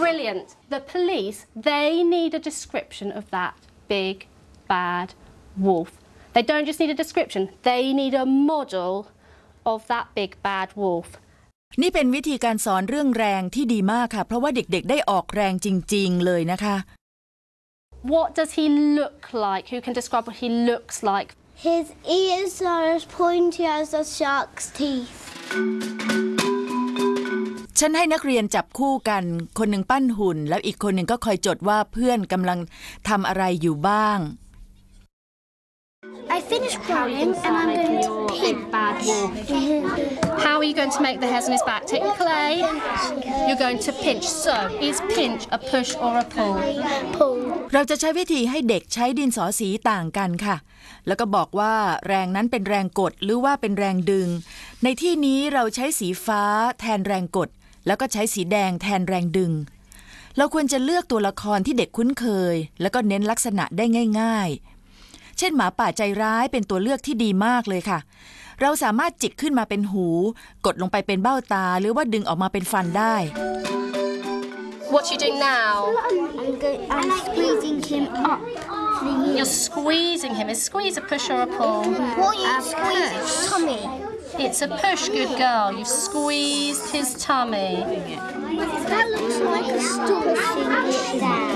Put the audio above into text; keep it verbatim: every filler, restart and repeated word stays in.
Brilliant. The police, they need a description of that big, bad wolf. They don't just need a description, they need a model of that big, bad wolf. นี่เป็นวิธีการสอนเรื่องแรงที่ดีมากค่ะเพราะว่าเด็กๆได้ออกแรงจริงๆเลยนะคะ What does he look like? Who can describe what he looks like? His ears are as pointy as a shark's teeth. ฉันให้นักเรียนจับคู่กันคนหนึ่งปั้นหุ่นแล้วอีกคนหนึ่งก็คอยจดว่าเพื่อนกำลังทำอะไรอยู่บ้าง I finished drawing and I'm going to pinch. Bad wolf. How are you going to make the hairs on his back? Take the clay. You're going to pinch. So, is pinch a push or a pull? Pull. เราจะใช้วิธีให้เด็กใช้ดินสอสีต่างกันค่ะแล้วก็บอกว่าแรงนั้นเป็นแรงกดหรือว่าเป็นแรงดึงในที่นี้เราใช้สีฟ้าแทนแรงกดแล้วก็ใช้สีแดงแทนแรงดึงเราควรจะเลือกตัวละครที่เด็กคุ้นเคยแล้วก็เน้นลักษณะได้ง่ายๆเช่นหมาป่าใจร้ายเป็นตัวเลือกที่ดีมากเลยค่ะเราสามารถจิกขึ้นมาเป็นหูกดลงไปเป็นเบ้าตาหรือว่าดึงออกมาเป็นฟันได้ What are you doing now? I'm, going, I'm squeezing him up. You're squeezing him. Is squeeze a push or a pull? What you squeeze his tummy? It's a push, good girl. You've squeezed his tummy. That looks like a stool.